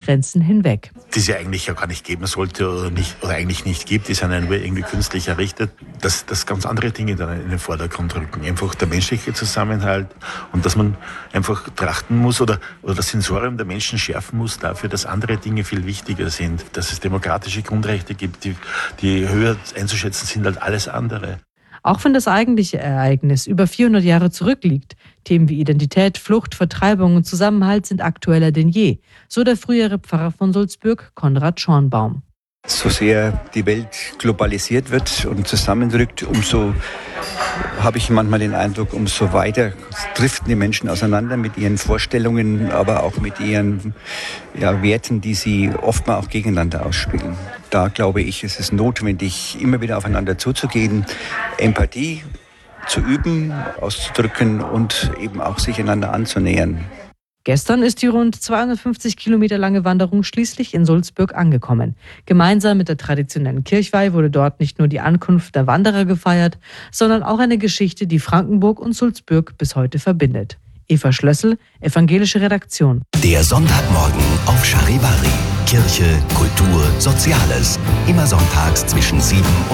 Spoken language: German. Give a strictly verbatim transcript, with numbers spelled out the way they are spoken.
Grenzen hinweg. Die es ja eigentlich ja gar nicht geben sollte oder, nicht, oder eigentlich nicht gibt, die sind ja nur irgendwie künstlich errichtet, dass, dass ganz andere Dinge dann in den Vordergrund rücken. Einfach der menschliche Zusammenhalt und dass man einfach trachten muss oder, oder das Sensorium der Menschen schärfen muss dafür, dass andere Dinge viel wichtiger sind, dass es demokratische Grundrechte gibt, die, die höher einzuschätzen sind als alles andere. Auch wenn das eigentliche Ereignis über vierhundert Jahre zurückliegt, Themen wie Identität, Flucht, Vertreibung und Zusammenhalt sind aktueller denn je, so der frühere Pfarrer von Sulzbürg, Konrad Schornbaum. So sehr die Welt globalisiert wird und zusammendrückt, umso habe ich manchmal den Eindruck, umso weiter driften die Menschen auseinander mit ihren Vorstellungen, aber auch mit ihren ja, Werten, die sie oftmals auch gegeneinander ausspielen. Da glaube ich, ist es notwendig, immer wieder aufeinander zuzugehen, Empathie zu üben, auszudrücken und eben auch sich einander anzunähern. Gestern ist die rund zweihundertfünfzig Kilometer lange Wanderung schließlich in Sulzbürg angekommen. Gemeinsam mit der traditionellen Kirchweih wurde dort nicht nur die Ankunft der Wanderer gefeiert, sondern auch eine Geschichte, die Frankenburg und Sulzbürg bis heute verbindet. Eva Schlössel, evangelische Redaktion. Der Sonntagmorgen auf Charivari. Kirche, Kultur, Soziales. Immer sonntags zwischen sieben